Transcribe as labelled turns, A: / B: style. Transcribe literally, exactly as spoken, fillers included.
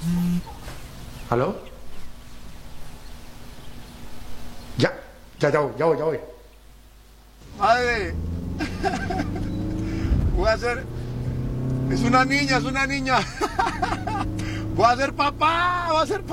A: ¿Aló? Ya, ya, ya voy, ya voy, ya voy.
B: Madre, voy a ser... Es una niña, es una niña. Voy a ser papá, voy a ser papá.